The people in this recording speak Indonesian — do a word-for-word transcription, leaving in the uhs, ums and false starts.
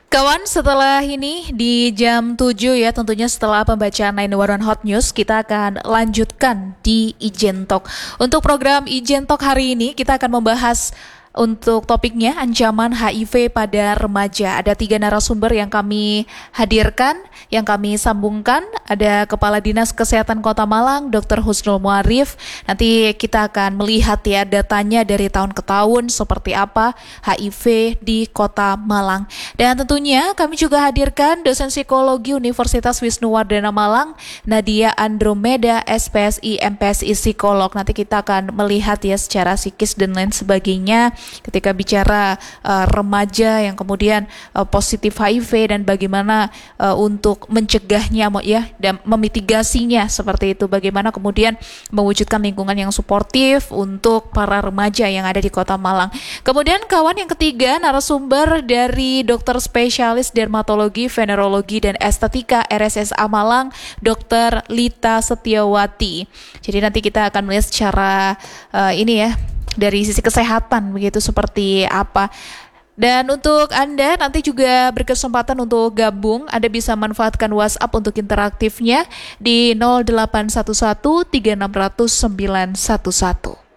Kawan, setelah ini di jam tujuh ya, tentunya setelah pembacaan sembilan satu satu Hot News, kita akan lanjutkan di Ijen Talk. Untuk program Ijen Talk hari ini, kita akan membahas untuk topiknya ancaman H I V pada remaja. Ada tiga narasumber yang kami hadirkan, yang kami sambungkan. Ada Kepala Dinas Kesehatan Kota Malang, dokter Husnul Muarif. Nanti kita akan melihat ya datanya dari tahun ke tahun seperti apa H I V di Kota Malang. Dan tentunya kami juga hadirkan dosen psikologi Universitas Wisnuwardana Malang, Nadia Andromeda, S P S I, M P S I psikolog. Nanti kita akan melihat ya secara psikis dan lain sebagainya ketika bicara uh, remaja yang kemudian uh, positif H I V dan bagaimana uh, untuk mencegahnya ya dan memitigasinya seperti itu, bagaimana kemudian mewujudkan lingkungan yang suportif untuk para remaja yang ada di Kota Malang. Kemudian kawan yang ketiga, narasumber dari dokter spesialis dermatologi, venerologi dan estetika R S S A Malang, dokter Lita Setiawati. Jadi nanti kita akan melihat secara uh, ini ya dari sisi kesehatan begitu seperti apa. Dan untuk Anda nanti juga berkesempatan untuk gabung, Anda bisa manfaatkan WhatsApp untuk interaktifnya di nol delapan satu satu tiga enam nol nol sembilan satu satu.